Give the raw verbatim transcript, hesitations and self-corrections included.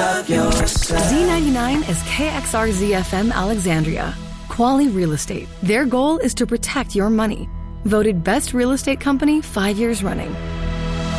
love yourself. Z ninety-nine is K X R Z F M Alexandria. Quali Real Estate. Their goal is to protect your money. Voted Best Real Estate Company five years running.